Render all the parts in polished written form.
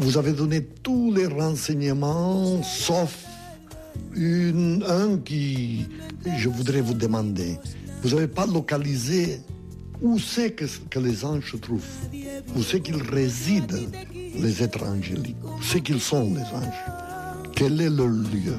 vous avez donné tous les renseignements, sauf un qui, je voudrais vous demander. Vous n'avez pas localisé où c'est que les anges se trouvent, où c'est qu'ils résident, les êtres angéliques, où c'est qu'ils sont, les anges. Quel est leur lieu?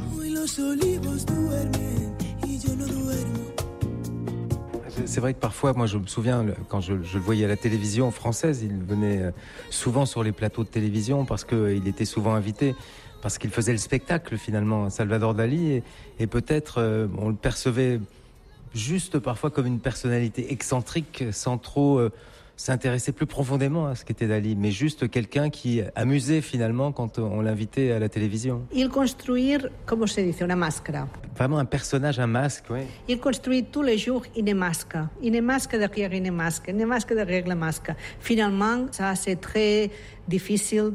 C'est vrai que parfois, moi je me souviens, quand je le voyais à la télévision française, il venait souvent sur les plateaux de télévision parce qu'il était souvent invité, parce qu'il faisait le spectacle finalement, Salvador Dali, et peut-être on le percevait juste parfois comme une personnalité excentrique, sans trop s'intéresser plus profondément à ce qu'était Dali, mais juste quelqu'un qui amusait finalement quand on l'invitait à la télévision. Il construire, comment se dit, una máscara. Vraiment un personnage, un masque, oui. Il construit tous les jours une masque derrière une masque derrière la masque. Finalement, ça c'est très difficile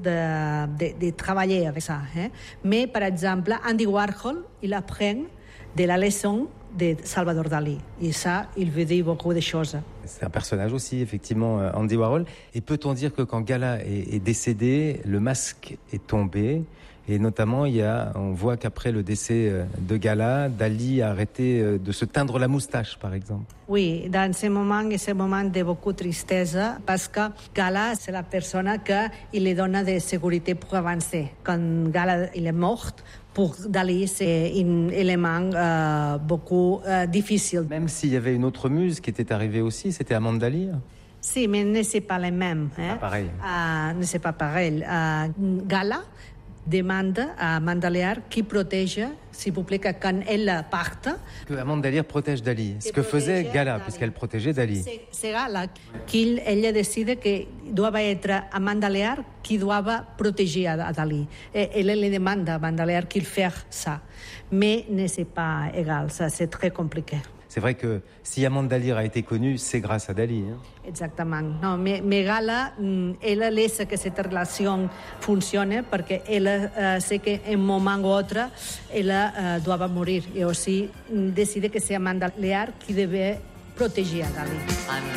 de travailler avec ça. Hein? Mais par exemple, Andy Warhol, il apprend de la leçon de Salvador Dalí. Et ça, il veut dire beaucoup de choses. C'est un personnage aussi, effectivement, Andy Warhol. Et peut-on dire que quand Gala est décédé, le masque est tombé? Et notamment, on voit qu'après le décès de Gala, Dali a arrêté de se teindre la moustache, par exemple. Oui, dans ce moment de beaucoup de tristesse, parce que Gala, c'est la personne qui lui donne de sécurité pour avancer. Quand Gala il est mort, pour Dali, c'est un élément beaucoup difficile. Même s'il y avait une autre muse qui était arrivée aussi, c'était Amanda Lear. Si, mais ce n'est pas les mêmes. Pas pareil. C'est pas pareil. Gala demande à Amanda Lear qui protège, s'il vous plaît, que quand elle parte... Que Amanda Lear protège Dali. Ce que faisait Gala, puisqu'elle protégeait Dali. C'est Gala qu'elle décide que doit être Amanda Lear qui doit protéger à Dali. Et elle lui demande à Amanda Lear qu'il fasse ça. Mais ce n'est pas égal, ça c'est très compliqué. C'est vrai que si Amanda Lear a été connue, c'est grâce à Dali. Hein. Exactement. Non, mais Gala, elle laisse que cette relation fonctionne parce qu'elle sait qu'à un moment ou autre, elle doit mourir. Et aussi décide que c'est Amanda Lear qui devait protéger à Dali.